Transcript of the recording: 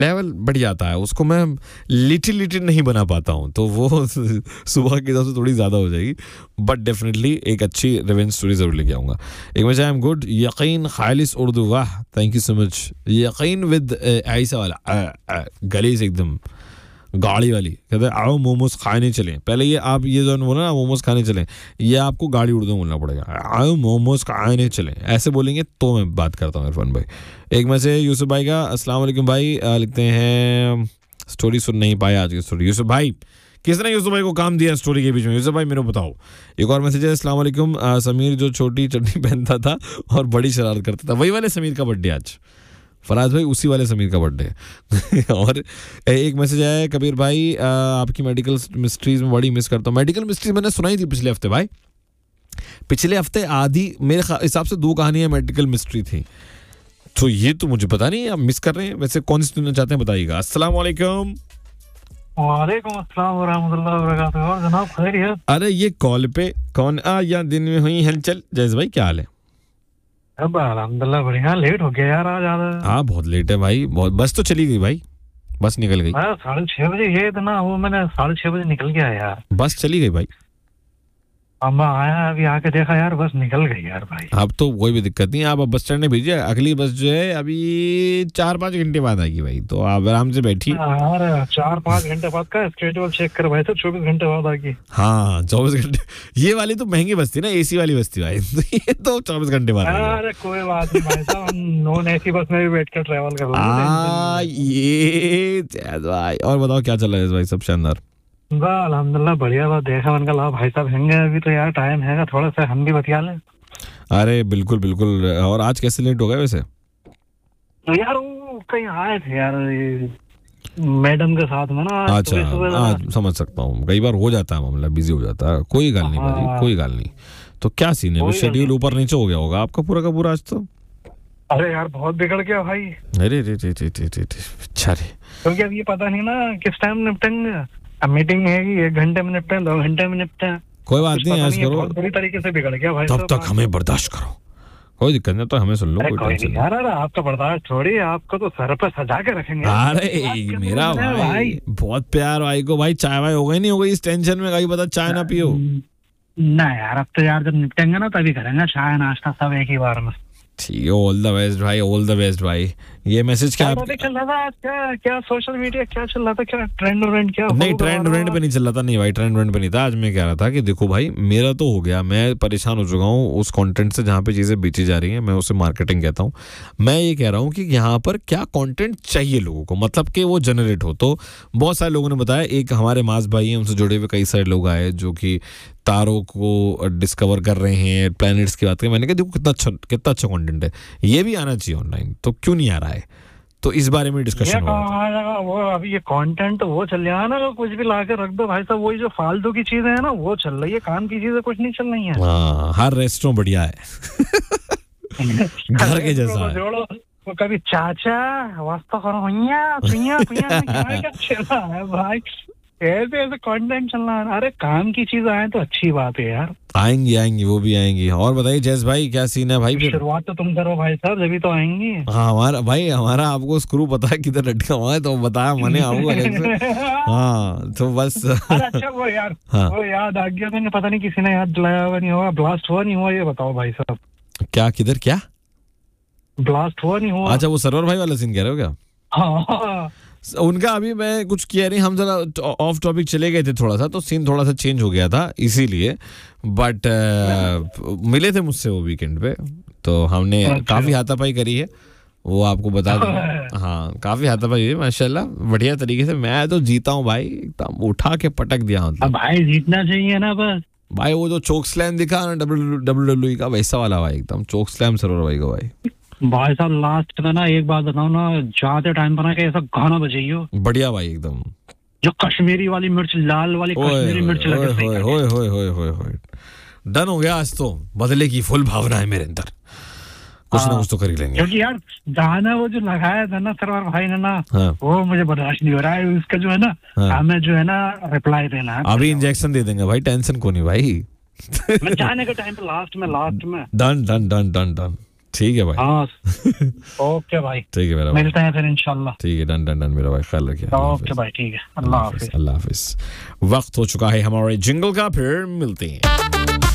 Level बढ़ जाता है, उसको मैं लिटिल नहीं बना पाता हूँ, तो वो सुबह के हिसाब से थोड़ी ज़्यादा हो जाएगी, बट डेफिनेटली एक अच्छी रिवेंज स्टोरी ज़रूर लेके आऊँगा। एक मैच आई एम गुड, यकीन खालिस उर्दू, वाह थैंक यू सो मच। यकीन विद ऐसा वाला गली से एकदम गाड़ी वाली, कहते हैं आओ मोमोज खाने चलें। पहले ये आप ये जो बोला ना मोमोज खाने चलें, ये आपको गाड़ी उर्दू बोलना पड़ेगा, आओ मोमोज खाने चलें, ऐसे बोलेंगे तो मैं बात करता हूँ इरफान भाई। एक मैसेज यूसुफ भाई का, अस्सलाम वालेकुम भाई, लिखते हैं स्टोरी सुन नहीं पाए आज की स्टोरी। यूसुफ भाई, किसने यूसुफ भाई को काम दिया स्टोरी के बीच में? यूसुफ भाई मेरे को बताओ। एक और मैसेज है, अस्सलाम वालेकुम, समीर जो छोटी चड्डी पहनता था और बड़ी शरारत करता था, वही वाले समीर का बर्थडे आज। फराज भाई उसी वाले समीर का बर्थडे। और एक मैसेज आया है, कबीर भाई आपकी मेडिकल मिस्ट्रीज में बड़ी मिस करता हूँ। मेडिकल मिस्ट्रीज मैंने सुनाई थी पिछले हफ्ते भाई, पिछले हफ्ते आधी मेरे हिसाब से 2 कहानियां मेडिकल मिस्ट्री थी, तो ये तो मुझे पता नहीं आप मिस कर रहे हैं। वैसे कौन सी सुनना चाहते हैं बताइएगा। अस्सलाम वालेकुम। वालेकुम अस्सलाम व रहमतुल्लाहि व बरकातहू। और जनाब खैरियत? अरे ये कॉल पे कौन या दिन में हुई हलचल? जैस भाई क्या हाल है? अब अल्हम्दुलिल्लाह बढ़िया। लेट हो गया यार आज ज़्यादा। हाँ बहुत लेट है भाई, बहुत। बस तो चली गई भाई, बस निकल गई। 6:30 बजे, ये इतना वो मैंने 6:30 बजे निकल गया यार। बस चली गई भाई। अब मैं आया अभी आके देखा यार बस निकल गई यार भाई। अब तो कोई भी दिक्कत नहीं, आप अब बस स्टैंड में भेजिए, अगली बस जो है अभी 4-5 घंटे बाद आएगी भाई, तो आप आराम से बैठिए। यार 4-5 घंटे बाद का स्केड्यूल चेक कर भाई, तो 24 घंटे बाद आएगी। हाँ 24 घंटे। ये वाली तो महंगी बस थी ना, एसी वाली बस थी भाई, तो ये तो 24 घंटे बाद आएगी। अरे कोई बात नहीं भाई साहब, हम नॉन एसी बस में भी बैठ कर ट्रैवल कर लेंगे। ये भाई, और बताओ क्या चल रहा है भाई? सब शानदार अल्हम्दुलिल्लाह बढ़िया बात। देखा मैंने कहा भाई साहब हैंगे अभी तो यार टाइम हैगा, थोड़ा सा हम भी बतिया लें। अरे बिल्कुल बिल्कुल। और आज कैसे लेट हो गए वैसे? तो यार वो कहीं आए थे यार मैडम के साथ में ना। अच्छा समझ सकता हूँ, कई बार हो जाता है मामला, बिजी हो जाता है, कोई गल नहीं भाई, कोई गल नहीं। तो क्या सीन है, शेड्यूल ऊपर नीचे हो गया होगा आपका पूरा का पूरा आज तो? अरे यार बहुत बिगड़ गया भाई। अरे रे रे रे रे अच्छा रे, क्योंकि अब ये पता नहीं ना किस टाइम निपटेंगे। अब मीटिंग है कि 1 घंटे में निपटे, 2 घंटे में निपटे। कोई बात नहीं, ऐसा करो बुरी तरीके से बिगड़ गया भाई। तब तक हमें बर्दाश्त करो, कोई दिक्कत नहीं, तो हमें सुन लो, कोई टेंशन यार। अरे आपका बर्दाश्त छोड़िए, आपको तो सर पे सजा के रखेंगे। अरे मेरा भाई बहुत प्यार भाई को, भाई चाय वाय हो गई नहीं हो गई इस टेंशन में, कहीं पता चाय ना पियो ना यार। अब तो यार जब निपटेंगे ना तभी करेंगे चाय नाश्ता सब एक ही बार में। ठीक है, ऑल द बेस्ट भाई, ऑल द बेस्ट भाई। ये मैसेज क्या चल रहा था? क्या सोशल मीडिया क्या चल रहा था? क्या ट्रेंड क्या? नहीं ट्रेंड पे नहीं चल रहा था, नहीं भाई ट्रेंड पे नहीं था। आज मैं कह रहा था कि देखो भाई मेरा तो हो गया, मैं परेशान हो चुका हूँ उस कंटेंट से जहाँ पे चीजें बेची जा रही हैं, मैं उसे मार्केटिंग कहता हूँ। मैं ये कह रहा हूँ कि यहाँ पर क्या कंटेंट चाहिए लोगों को, मतलब कि वो जनरेट हो। तो बहुत सारे लोगों ने बताया, एक हमारे मास भाई हैं, उनसे जुड़े हुए कई सारे लोग आए जो कि तारों को डिस्कवर कर रहे हैं, प्लैनेट्स की बात करें। मैंने कहा देखो कितना अच्छा कंटेंट है, ये भी आना चाहिए ऑनलाइन, तो क्यों नहीं आ रहा है? तो इस बारे में डिस्कशन हो रहा था। वो अभी ये कंटेंट वो चल रहा है ना, कुछ भी ला के रख दो भाई साहब, वही जो फालतू की चीजें है ना वो चल रही है, काम की चीजें कुछ नहीं चल रही है। हाँ हर रेस्टोरेंट बढ़िया है घर के जैसा है। जोड़ो वो कभी चाचा वास्ता करो है भाई, ऐसे कंटेंट चलना है। अरे काम की चीज आए तो अच्छी बात है यार। आएंगी वो भी आएंगी। और बताइए जैस भाई क्या सीन है भाई? फिर शुरुआत तो तुम करो भाई साहब, जब तो आएंगी। हाँ हमारा आपको स्क्रू पता है किधर लटका हुआ है, तो बताया मैंने आपको। हाँ तो बस अच्छा वो यार वो याद आ गया, मैंने पता नहीं किसी ने याद दिलाया हुआ नहीं हुआ, ब्लास्ट हुआ नहीं हुआ, ये बताओ भाई साहब। क्या किधर क्या ब्लास्ट हुआ नहीं हुआ? अच्छा वो सर्वर भाई वाला सीन कह रहे हो क्या? हाँ उनका अभी मैं कुछ किया नहीं, हम जरा ऑफ टॉपिक चले गए थे थोड़ा सा, तो सीन थोड़ा सा चेंज हो गया था इसीलिए। बट मिले थे मुझसे वो वीकेंड पे, तो हमने काफी हाथापाई करी है, वो आपको बता दूं। हाँ काफी हाथापाई हुई माशाल्लाह, बढ़िया तरीके से। मैं तो जीता हूँ भाई, एकदम उठा के पटक दिया। मतलब भाई जीतना चाहिए ना बस भाई। वो जो चोक स्लैम दिखा ना WWE का, वैसा वाला भाई, एकदम चोक स्लैम सर्वर भाई को भाई साहब लास्ट में ना एक बात बताओ ना, जाते टाइम पर ना कि ऐसा गाना बजाइयो बढ़िया भाई, एकदम जो कश्मीरी वाली मिर्च, लाल वाली कश्मीरी मिर्च लगे। होए डन हो गया आज तो, बदले की फुल भावना है मेरे अंदर, कुछ ना कुछ तो कर ही लेंगे। क्योंकि यार गाना वो जो लगाया था ना सरवर भाई ने ना, वो मुझे बर्दाश्त नहीं हो रहा है। उसका जो है ना हमें जो है ना रिप्लाई देना है। अभी इंजेक्शन दे देंगे भाई, टेंशन को नहीं भाई। मैं जाने के टाइम पे लास्ट में डन ठीक है भाई। हाँ ओके भाई, ठीक है मेरा भाई, मिलते हैं फिर इंशाल्लाह। ठीक है, डन डन डन मेरा भाई, ख्याल रखिए। ओके भाई, ठीक है, अल्लाह हाफिज। अल्लाह हाफिज। वक्त हो चुका है हमारे जिंगल का, फिर मिलते हैं।